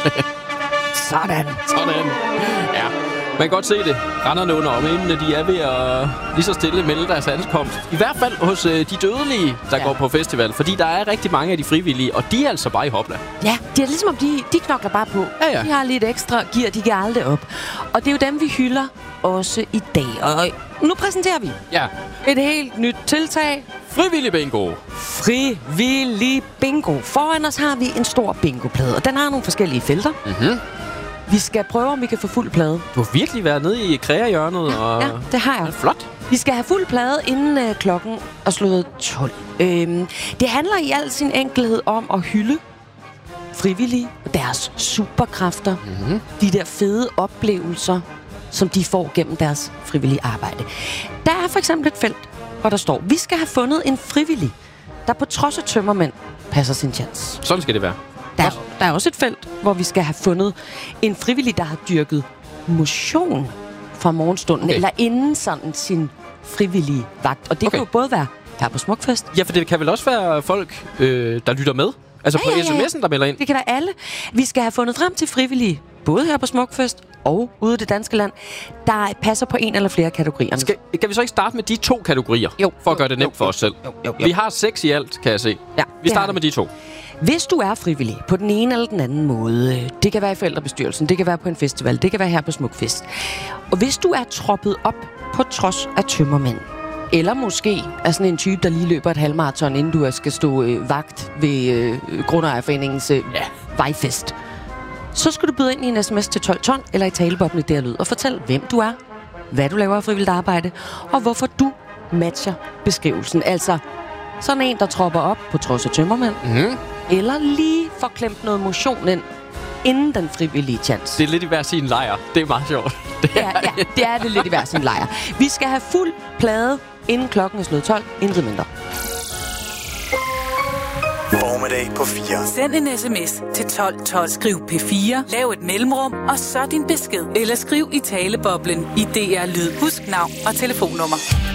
Sådan. Ja. Man kan godt se det. Renderne under omændene, de er ved at lige så stille melde deres ankomst. I hvert fald hos de dødelige, der går på festival. Fordi der er rigtig mange af de frivillige, og de er altså bare i hopla. Ja, det er ligesom om de knokler bare på. Ja. De har lidt ekstra gear, de giver aldrig op. Og det er jo dem, vi hylder også i dag. Og nu præsenterer vi et helt nyt tiltag. Frivillig bingo. Frivillig bingo. Foran os har vi en stor bingoplade, og den har nogle forskellige felter. Mhm. Vi skal prøve, om vi kan få fuld plade. Du har virkelig været nede i kreahjørnet. Og... Ja, det har jeg. Flot. Vi skal have fuld plade, inden klokken er slået 12. Det handler i al sin enkelhed om at hylde frivillige og deres superkræfter. Mhm. De der fede oplevelser, som de får gennem deres frivillige arbejde. Der er for eksempel et felt, hvor der står, vi skal have fundet en frivillig, der på trods af tømmermænd passer sin chance. Sådan skal det være. Der er også et felt, hvor vi skal have fundet en frivillig, der har dyrket motion fra morgenstunden, eller inden sådan sin frivillige vagt. Og det kan jo både være her på Smukfest. Ja, for det kan vel også være folk, der lytter med? Altså på sms'en, der melder ind? Det kan være alle. Vi skal have fundet frem til frivillige, både her på Smukfest og ude i det danske land, der passer på en eller flere kategorier. Kan vi så ikke starte med de 2 kategorier? Jo. For at gøre det nemt for os selv. Jo. Vi har 6 i alt, kan jeg se. Ja, Vi starter med de 2. Hvis du er frivillig på den ene eller den anden måde, det kan være i forældrebestyrelsen, det kan være på en festival, det kan være her på Smukfest. Og hvis du er troppet op på trods af tømmermænd, eller måske er sådan en type, der lige løber et halvmaraton, inden du skal stå vagt ved Grundejerforeningens vejfest, så skal du byde ind i en sms til 12 eller i taleboblen der lyd og fortæl, hvem du er, hvad du laver af frivilligt arbejde, og hvorfor du matcher beskrivelsen. Altså sådan en, der tropper op på trods af tømmermænd, eller lige får klemt noget motion ind, inden den frivillige chance. Det er lidt i hver sin lejr. Det er meget sjovt. Ja, det er det lidt i hver sin lejr. Vi skal have fuld plade, inden klokken er slået 12, intet mindre. Formiddag på 4. Send en sms til 1212. Skriv P4, lav et mellemrum, og så din besked. Eller skriv i taleboblen i DR Lyd. Husk navn og telefonnummer.